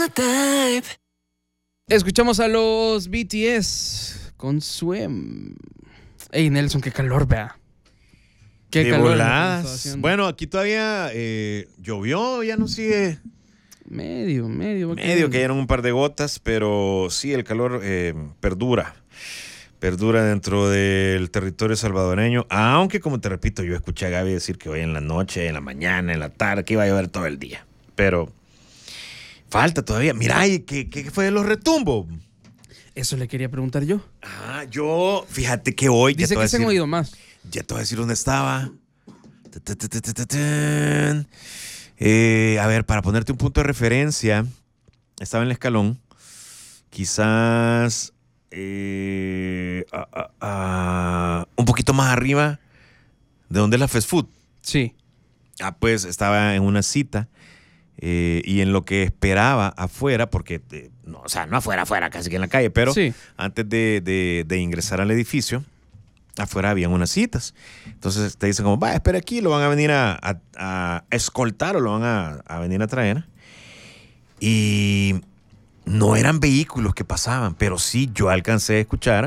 Escuchamos a los BTS con Swim. Ey, Nelson, qué calor, vea. Qué de calor. voladas. Bueno, aquí todavía llovió, ya no sigue. Medio. Medio cayeron un par de gotas, pero sí, el calor perdura. Perdura dentro del territorio salvadoreño. Aunque, como te repito, yo escuché a Gaby decir que hoy en la noche, en la mañana, en la tarde, que iba a llover todo el día. Pero falta todavía. Mira, ¿y qué fue de los retumbos? Eso le quería preguntar yo. Yo, fíjate que hoy... Dice que se han oído más. Ya te voy a decir dónde estaba. A ver, para ponerte un punto de referencia, estaba en el Escalón. Quizás un poquito más arriba de donde es la fast food. Sí. Pues estaba en una cita y en lo que esperaba afuera, porque, no afuera, casi que en la calle, pero sí, antes de ingresar al edificio, afuera habían unas citas. Entonces te dicen como, espera aquí, lo van a venir a escoltar o lo van a venir a traer. Y no eran vehículos que pasaban, pero sí yo alcancé a escuchar